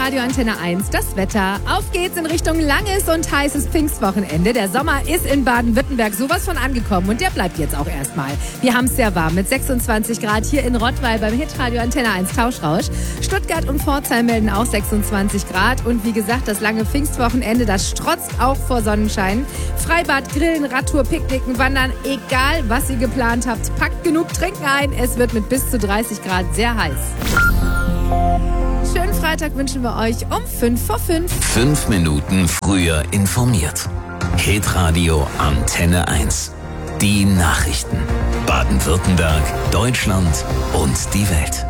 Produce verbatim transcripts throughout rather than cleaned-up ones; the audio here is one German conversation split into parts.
hitradio Antenne eins, das Wetter. Auf geht's in Richtung langes und heißes Pfingstwochenende. Der Sommer ist in Baden-Württemberg sowas von angekommen und der bleibt jetzt auch erstmal. Wir haben es sehr warm mit sechsundzwanzig Grad hier in Rottweil beim hitradio Antenne eins Tauschrausch. Stuttgart und Pforzheim melden auch sechsundzwanzig Grad und wie gesagt, das lange Pfingstwochenende, das strotzt auch vor Sonnenschein. Freibad, Grillen, Radtour, Picknicken, Wandern, egal was ihr geplant habt, packt genug Trinken ein. Es wird mit bis zu dreißig Grad sehr heiß. Schönen Freitag wünschen wir euch um fünf vor fünf. Fünf Minuten früher informiert. Hitradio Antenne eins. Die Nachrichten. Baden-Württemberg, Deutschland und die Welt.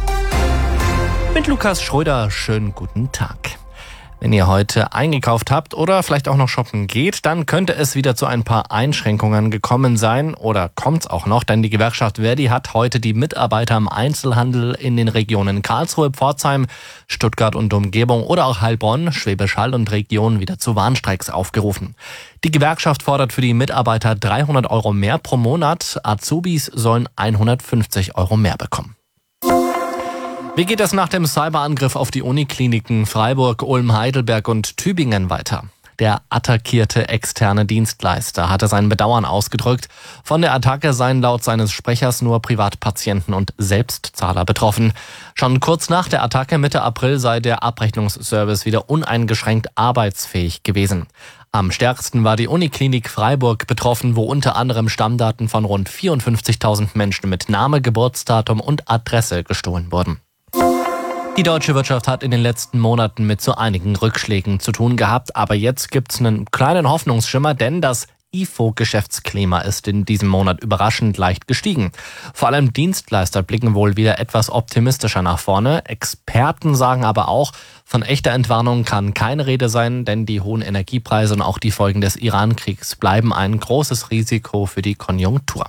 Mit Lukas Schröder, schönen guten Tag. Wenn ihr heute eingekauft habt oder vielleicht auch noch shoppen geht, dann könnte es wieder zu ein paar Einschränkungen gekommen sein oder kommt's auch noch, denn die Gewerkschaft Verdi hat heute die Mitarbeiter im Einzelhandel in den Regionen Karlsruhe, Pforzheim, Stuttgart und Umgebung oder auch Heilbronn, Schwäbisch Hall und Region wieder zu Warnstreiks aufgerufen. Die Gewerkschaft fordert für die Mitarbeiter dreihundert Euro mehr pro Monat, Azubis sollen hundertfünfzig Euro mehr bekommen. Wie geht es nach dem Cyberangriff auf die Unikliniken Freiburg, Ulm, Heidelberg und Tübingen weiter? Der attackierte externe Dienstleister hatte sein Bedauern ausgedrückt. Von der Attacke seien laut seines Sprechers nur Privatpatienten und Selbstzahler betroffen. Schon kurz nach der Attacke Mitte April sei der Abrechnungsservice wieder uneingeschränkt arbeitsfähig gewesen. Am stärksten war die Uniklinik Freiburg betroffen, wo unter anderem Stammdaten von rund vierundfünfzigtausend Menschen mit Name, Geburtsdatum und Adresse gestohlen wurden. Die deutsche Wirtschaft hat in den letzten Monaten mit so einigen Rückschlägen zu tun gehabt, aber jetzt gibt's einen kleinen Hoffnungsschimmer, denn das I F O-Geschäftsklima ist in diesem Monat überraschend leicht gestiegen. Vor allem Dienstleister blicken wohl wieder etwas optimistischer nach vorne. Experten sagen aber auch, von echter Entwarnung kann keine Rede sein, denn die hohen Energiepreise und auch die Folgen des Iran-Kriegs bleiben ein großes Risiko für die Konjunktur.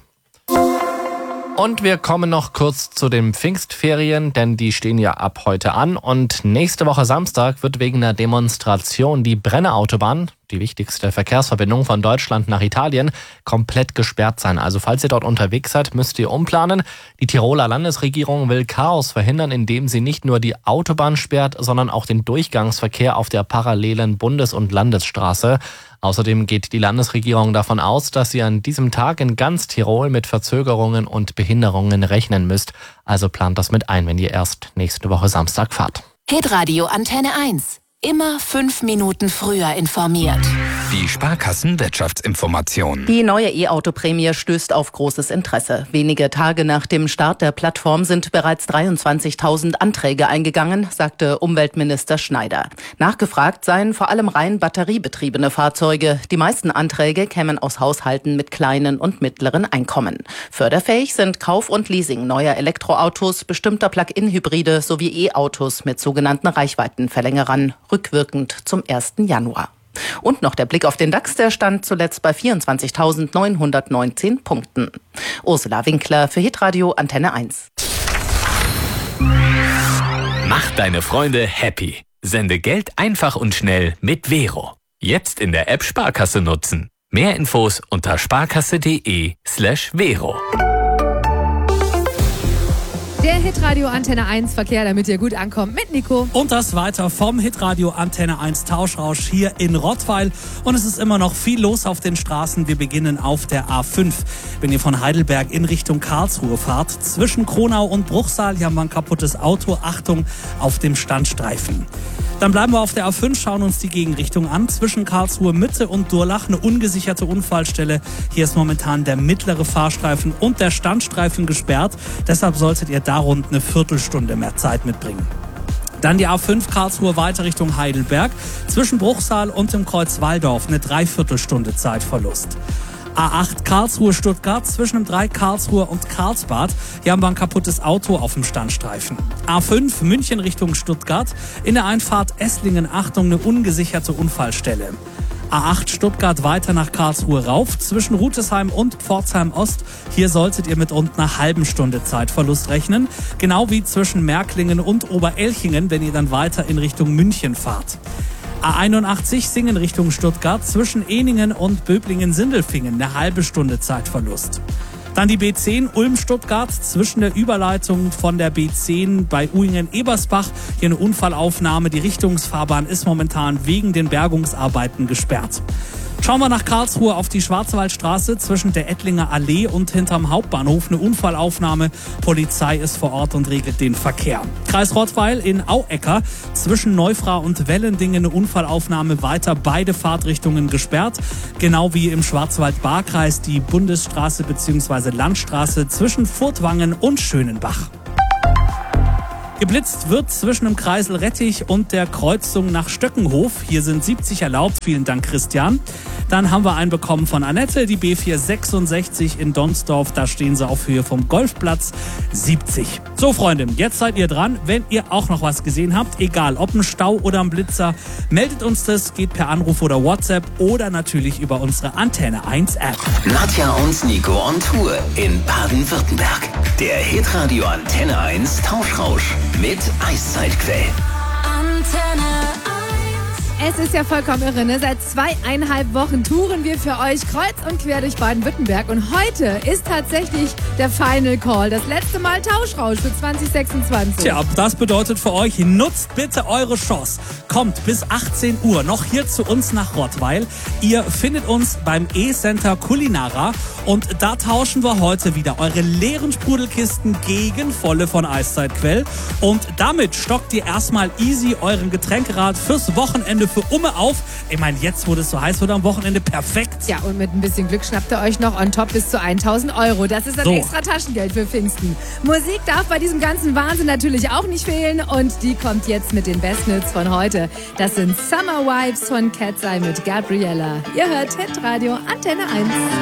Und wir kommen noch kurz zu den Pfingstferien, denn die stehen ja ab heute an. Und nächste Woche Samstag wird wegen einer Demonstration die Brenner-Autobahn, die wichtigste Verkehrsverbindung von Deutschland nach Italien, komplett gesperrt sein. Also falls ihr dort unterwegs seid, müsst ihr umplanen. Die Tiroler Landesregierung will Chaos verhindern, indem sie nicht nur die Autobahn sperrt, sondern auch den Durchgangsverkehr auf der parallelen Bundes- und Landesstraße. Außerdem geht die Landesregierung davon aus, dass sie an diesem Tag in ganz Tirol mit Verzögerungen und Behinderungen rechnen müsst. Also plant das mit ein, wenn ihr erst nächste Woche Samstag fahrt. Hitradio Antenne eins. Immer fünf Minuten früher informiert. Die Sparkassen-Wirtschaftsinformation. Die neue E-Auto-Prämie stößt auf großes Interesse. Wenige Tage nach dem Start der Plattform sind bereits dreiundzwanzigtausend Anträge eingegangen, sagte Umweltminister Schneider. Nachgefragt seien vor allem rein batteriebetriebene Fahrzeuge. Die meisten Anträge kämen aus Haushalten mit kleinen und mittleren Einkommen. Förderfähig sind Kauf und Leasing neuer Elektroautos, bestimmter Plug-in-Hybride sowie E-Autos mit sogenannten Reichweitenverlängerern, rückwirkend zum ersten Januar. Und noch der Blick auf den DAX, der stand zuletzt bei vierundzwanzigtausendneunhundertneunzehn Punkten. Ursula Winkler für Hitradio Antenne eins. Mach deine Freunde happy. Sende Geld einfach und schnell mit Vero. Jetzt in der App Sparkasse nutzen. Mehr Infos unter sparkasse.de slash Vero. Der Hitradio Antenne eins Verkehr, damit ihr gut ankommt, mit Nico. Und das weiter vom Hitradio Antenne eins Tauschrausch hier in Rottweil. Und es ist immer noch viel los auf den Straßen. Wir beginnen auf der A fünf. Wenn ihr von Heidelberg in Richtung Karlsruhe fahrt, zwischen Kronau und Bruchsal, hier haben wir ein kaputtes Auto. Achtung auf dem Standstreifen. Dann bleiben wir auf der A fünf, schauen uns die Gegenrichtung an. Zwischen Karlsruhe Mitte und Durlach eine ungesicherte Unfallstelle. Hier ist momentan der mittlere Fahrstreifen und der Standstreifen gesperrt. Deshalb solltet ihr da rund eine Viertelstunde mehr Zeit mitbringen. Dann die A fünf Karlsruhe weiter Richtung Heidelberg. Zwischen Bruchsal und dem Kreuz Walldorf eine Dreiviertelstunde Zeitverlust. A acht Karlsruhe-Stuttgart zwischen dem drei Karlsruhe und Karlsbad. Hier haben wir ein kaputtes Auto auf dem Standstreifen. A fünf München Richtung Stuttgart. In der Einfahrt Esslingen, Achtung, eine ungesicherte Unfallstelle. A acht Stuttgart weiter nach Karlsruhe rauf. Zwischen Rutesheim und Pforzheim Ost. Hier solltet ihr mit rund einer halben Stunde Zeitverlust rechnen. Genau wie zwischen Märklingen und Oberelchingen, wenn ihr dann weiter in Richtung München fahrt. A einundachtzig Singen Richtung Stuttgart, zwischen Eningen und Böblingen-Sindelfingen eine halbe Stunde Zeitverlust. Dann die B zehn Ulm-Stuttgart zwischen der Überleitung von der B zehn bei Uhingen-Ebersbach. Hier eine Unfallaufnahme. Die Richtungsfahrbahn ist momentan wegen den Bergungsarbeiten gesperrt. Schauen wir nach Karlsruhe auf die Schwarzwaldstraße zwischen der Ettlinger Allee und hinterm Hauptbahnhof. Eine Unfallaufnahme. Polizei ist vor Ort und regelt den Verkehr. Kreis Rottweil in Auecker zwischen Neufra und Wellendingen. Eine Unfallaufnahme weiter. Beide Fahrtrichtungen gesperrt. Genau wie im Schwarzwald-Baar-Kreis die Bundesstraße bzw. Landstraße zwischen Furtwangen und Schönenbach. Geblitzt wird zwischen dem Kreisel Rettich und der Kreuzung nach Stöckenhof. Hier sind siebzig erlaubt. Vielen Dank, Christian. Dann haben wir einen bekommen von Annette, die B vierhundertsechsundsechzig in Donsdorf. Da stehen sie auf Höhe vom Golfplatz. siebzig. So, Freunde, jetzt seid ihr dran. Wenn ihr auch noch was gesehen habt, egal ob ein Stau oder ein Blitzer, meldet uns das. Geht per Anruf oder WhatsApp oder natürlich über unsere Antenne eins App. Nadja und Nico on Tour in Baden-Württemberg. Der Hitradio Antenne eins Tauschrausch mit Eiszeitquell. Antenne eins. Es ist ja vollkommen irre, ne? Seit zweieinhalb Wochen touren wir für euch kreuz und quer durch Baden-Württemberg. Und heute ist tatsächlich der Final Call. Das letzte Mal Tauschrausch für zwanzig sechsundzwanzig. Tja, das bedeutet für euch, nutzt bitte eure Chance. Kommt bis achtzehn Uhr noch hier zu uns nach Rottweil. Ihr findet uns beim E-Center Culinara. Und da tauschen wir heute wieder eure leeren Sprudelkisten gegen volle von Eiszeitquell. Und damit stockt ihr erstmal easy euren Getränkerad fürs Wochenende für Umme auf. Ich meine, jetzt, wo das so heiß wird am Wochenende, perfekt. Ja, und mit ein bisschen Glück schnappt ihr euch noch on top bis zu tausend Euro. Das ist dann So. extra Taschengeld für Pfingsten. Musik darf bei diesem ganzen Wahnsinn natürlich auch nicht fehlen. Und die kommt jetzt mit den Bestnits von heute. Das sind Summer Vibes von Cat's Eye mit Gabriella. Ihr hört Hitradio Antenne eins.